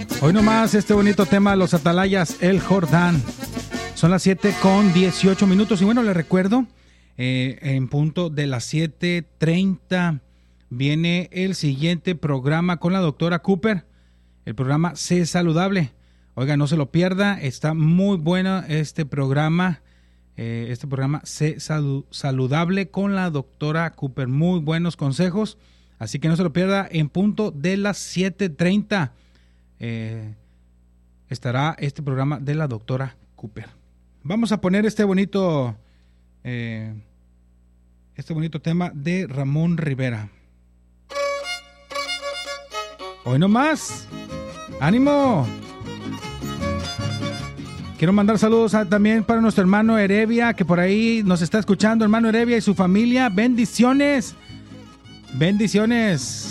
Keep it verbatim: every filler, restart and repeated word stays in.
Hoy nomás este bonito tema, los Atalayas, El Jordán. Son las siete con dieciocho minutos y bueno, les recuerdo, eh, en punto de las siete treinta viene el siguiente programa con la doctora Cooper, el programa Sé Saludable. Oiga, no se lo pierda, está muy bueno este programa, eh, este programa Sé Salu- Saludable con la doctora Cooper, muy buenos consejos, así que no se lo pierda en punto de las siete treinta. Eh, estará este programa de la doctora Cooper. Vamos a poner este bonito eh, este bonito tema de Ramón Rivera. Hoy no más. ¡Ánimo! Quiero mandar saludos a, también para nuestro hermano Heredia, que por ahí nos está escuchando, hermano Heredia y su familia. Bendiciones. Bendiciones.